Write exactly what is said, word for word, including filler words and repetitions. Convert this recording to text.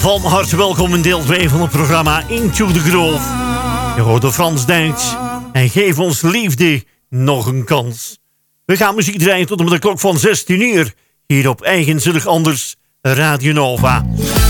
Van harte welkom in deel twee van het programma Into the Groove. Je hoort de Frans Duits en geef ons liefde nog een kans. We gaan muziek draaien tot en met de klok van zestien uur. Hier op Eigenzinnig Anders Radio Nova.